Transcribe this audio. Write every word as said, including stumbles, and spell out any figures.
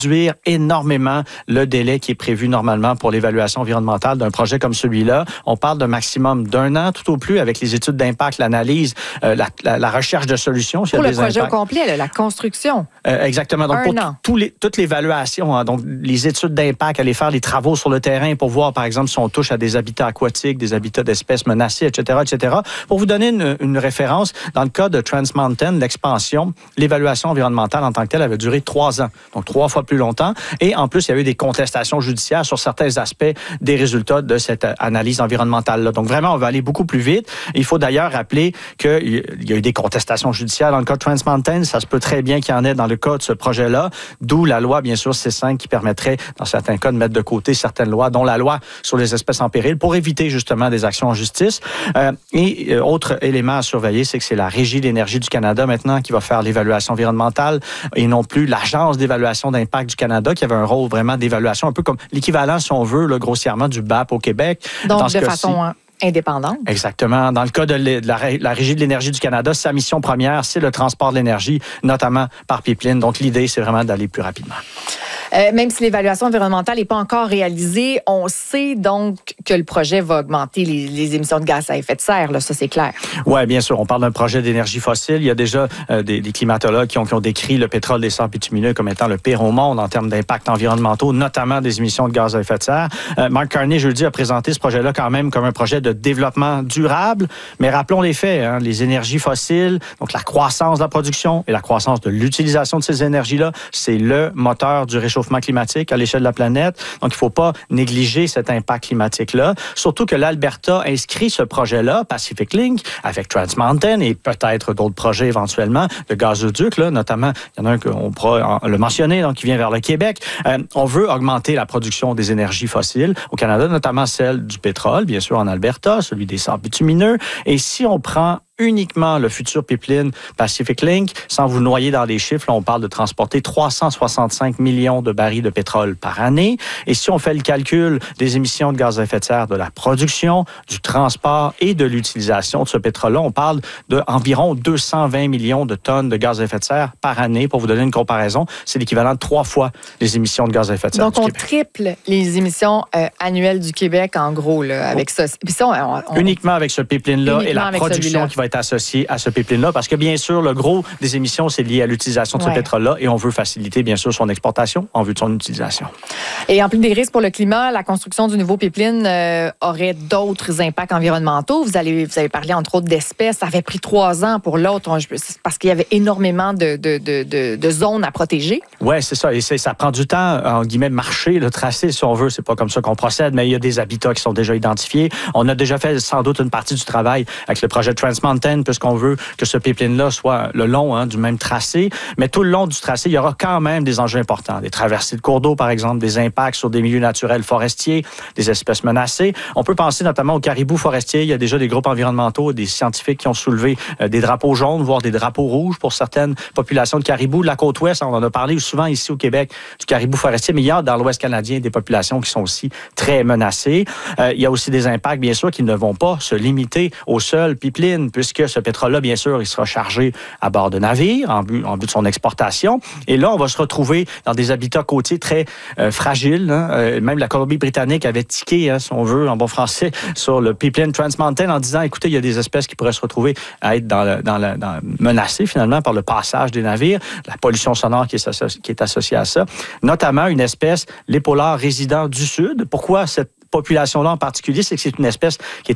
réduire énormément le délai qui est prévu normalement pour l'évaluation environnementale d'un projet comme celui-là. On parle d'un maximum d'un an tout au plus avec les études d'impact, l'analyse, euh, la, la, la recherche de solutions. Pour le projet impacts. Au complet, là, la construction. Euh, exactement. Donc, un pour an. Tout les, toute l'évaluation, hein, donc les études d'impact, aller faire les travaux sur le terrain pour voir, par exemple, si on touche à des habitats aquatiques, des habitats d'espèces menacées, et cetera, et cetera. Pour vous donner une, une référence, dans le cas de Trans Mountain, l'expansion, l'évaluation environnementale en tant que telle avait duré trois ans, donc trois fois plus longtemps. Et en plus, il y a eu des contestations judiciaires sur certains aspects des résultats de cette analyse environnementale-là. Donc vraiment, on va aller beaucoup plus vite. Il faut d'ailleurs rappeler qu'il y a eu des contestations judiciaires dans le cas de Trans Mountain. Ça se peut très bien qu'il y en ait dans le cas de ce projet-là, d'où la loi, bien sûr, C cinq qui permettrait, dans certains cas, de mettre de côté certaines lois, dont la loi sur les espèces en péril, pour éviter justement des actions en justice. Euh, et euh, autre élément à surveiller, c'est que c'est la Régie de l'énergie du Canada maintenant qui va faire l'évaluation environnementale et non plus l'Agence d'évaluation d'impact du Canada qui avait un rôle vraiment d'évaluation, un peu comme l'équivalent, si on veut, là, grossièrement, du B A P au Québec. Donc, dans de façon hein, indépendante. Exactement. Dans le cas de la, la Régie de l'énergie du Canada, sa mission première, c'est le transport de l'énergie, notamment par pipeline. Donc, l'idée, c'est vraiment d'aller plus rapidement. Euh, même si l'évaluation environnementale n'est pas encore réalisée, on sait donc que le projet va augmenter les, les émissions de gaz à effet de serre, là, ça c'est clair. Oui, bien sûr. On parle d'un projet d'énergie fossile. Il y a déjà euh, des, des climatologues qui ont, qui ont décrit le pétrole des sables bitumineux comme étant le pire au monde en termes d'impact environnementaux, notamment des émissions de gaz à effet de serre. Euh, Mark Carney, jeudi, a présenté ce projet-là quand même comme un projet de développement durable. Mais rappelons les faits, hein, les énergies fossiles, donc la croissance de la production et la croissance de l'utilisation de ces énergies-là, c'est le moteur du réchauffement climatique à l'échelle de la planète. Donc, il ne faut pas négliger cet impact climatique-là. Surtout que l'Alberta inscrit ce projet-là, Pacific Link, avec Trans Mountain et peut-être d'autres projets éventuellement, de gazoduc, là, notamment, il y en a un qu'on pourra le mentionner, donc qui vient vers le Québec. Euh, on veut augmenter la production des énergies fossiles au Canada, notamment celle du pétrole, bien sûr, en Alberta, celui des sables bitumineux. Et si on prend uniquement le futur pipeline Pacific Link, sans vous noyer dans les chiffres, là, on parle de transporter trois cent soixante-cinq millions de barils de pétrole par année. Et si on fait le calcul des émissions de gaz à effet de serre de la production, du transport et de l'utilisation de ce pétrole-là, on parle d'environ deux cent vingt millions de tonnes de gaz à effet de serre par année. Pour vous donner une comparaison, c'est l'équivalent de trois fois les émissions de gaz à effet de serre Donc, du on Québec. triple les émissions euh, annuelles du Québec, en gros, là, avec oh. ça. Puis ça on, on, uniquement avec ce pipeline-là et la production qui va être associé à ce pipeline-là, parce que bien sûr, le gros des émissions, c'est lié à l'utilisation de ce ouais. pétrole-là et on veut faciliter, bien sûr, son exportation en vue de son utilisation. Et en plus des risques pour le climat, la construction du nouveau pipeline euh, aurait d'autres impacts environnementaux. Vous, allez, vous avez parlé, entre autres, d'espèces. Ça avait pris trois ans pour l'autre, parce qu'il y avait énormément de, de, de, de, de zones à protéger. Oui, c'est ça. Et c'est, ça prend du temps, en guillemets, marcher, le tracé, si on veut. C'est pas comme ça qu'on procède, mais il y a des habitats qui sont déjà identifiés. On a déjà fait sans doute une partie du travail avec le projet Trans Mountain, puisqu'on veut que ce pipeline-là soit le long hein, du même tracé. Mais tout le long du tracé, il y aura quand même des enjeux importants. Des traversées de cours d'eau, par exemple, des impacts sur des milieux naturels forestiers, des espèces menacées. On peut penser notamment aux caribous forestiers. Il y a déjà des groupes environnementaux, des scientifiques qui ont soulevé euh, des drapeaux jaunes, voire des drapeaux rouges pour certaines populations de caribous. De la côte ouest, on en a parlé souvent ici au Québec, du caribou forestier, mais il y a dans l'ouest canadien des populations qui sont aussi très menacées. Euh, il y a aussi des impacts, bien sûr, qui ne vont pas se limiter au seul pipeline, puisque ce pétrole-là, bien sûr, il sera chargé à bord de navires en but, en but de son exportation. Et là, on va se retrouver dans des habitats côtiers très euh, fragiles. Hein. Euh, même la Colombie-Britannique avait tiqué, hein, si on veut, en bon français, sur le pipeline Trans Mountain en disant, écoutez, il y a des espèces qui pourraient se retrouver à être dans le, dans le, dans, menacées, finalement, par le passage des navires, la pollution sonore qui est, associ- qui est associée à ça, notamment une espèce, l'épaulard résident du Sud. Pourquoi cette population-là en particulier? C'est que c'est une espèce qui est